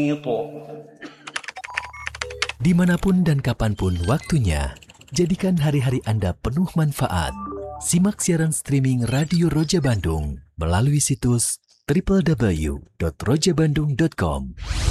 po. Dimanapun dan kapanpun waktunya, jadikan hari-hari Anda penuh manfaat. Simak siaran streaming Radio Roja Bandung melalui situs www.rojabandung.com.